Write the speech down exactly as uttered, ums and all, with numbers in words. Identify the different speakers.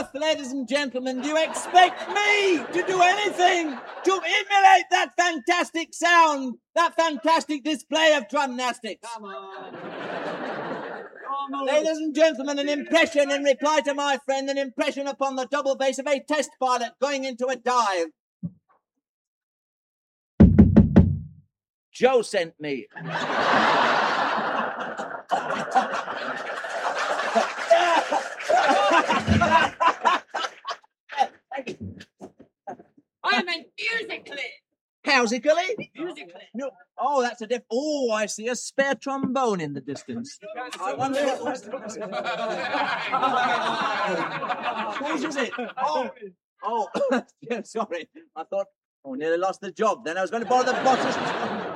Speaker 1: earth, ladies and gentlemen, do you expect me to do anything to emulate that fantastic sound, that fantastic display of drumnastics?
Speaker 2: Come on. Come on.
Speaker 1: Ladies and gentlemen, an impression in reply to my friend, an impression upon the double bass of a test pilot going into a dive. Joe sent me.
Speaker 2: I meant musically.
Speaker 1: Howsically?
Speaker 2: Musically.
Speaker 1: No. Oh, that's a diff. Oh, I see a spare trombone in the distance. I wonder what Whose is it? Oh, oh. Yeah, sorry. I thought, oh, nearly lost the job. Then I was going to borrow the boss's.